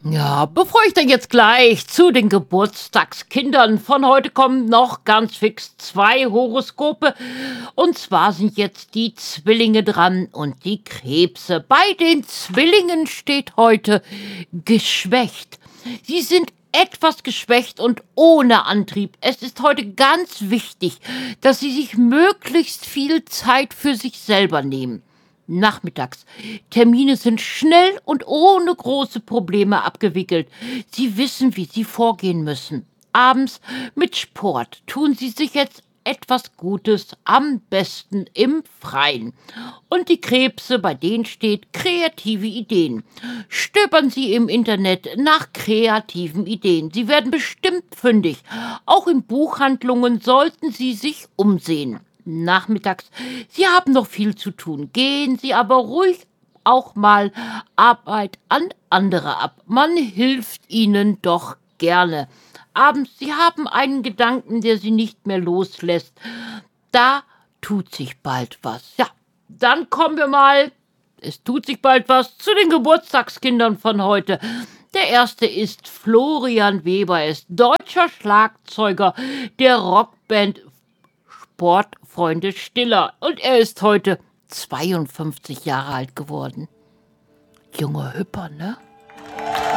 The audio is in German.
Ja, bevor ich dann jetzt gleich zu den Geburtstagskindern von heute kommen, noch ganz fix 2 Horoskope. Und zwar sind jetzt die Zwillinge dran und die Krebse. Bei den Zwillingen steht heute geschwächt. Sie sind etwas geschwächt und ohne Antrieb. Es ist heute ganz wichtig, dass Sie sich möglichst viel Zeit für sich selber nehmen. Nachmittags. Termine sind schnell und ohne große Probleme abgewickelt. Sie wissen, wie Sie vorgehen müssen. Abends mit Sport tun Sie sich jetzt etwas Gutes, am besten im Freien. Und die Krebse, bei denen steht kreative Ideen. Stöbern Sie im Internet nach kreativen Ideen. Sie werden bestimmt fündig. Auch in Buchhandlungen sollten Sie sich umsehen. Nachmittags. Sie haben noch viel zu tun. Gehen Sie aber ruhig auch mal Arbeit an andere ab. Man hilft ihnen doch gerne. Abends, Sie haben einen Gedanken, der Sie nicht mehr loslässt. Da tut sich bald was. Ja, dann kommen wir mal. Es tut sich bald was zu den Geburtstagskindern von heute. Der erste ist Florian Weber. Er ist deutscher Schlagzeuger der Rockband Sportfreunde Stiller. Und er ist heute 52 Jahre alt geworden. Junger Hüpper, ne?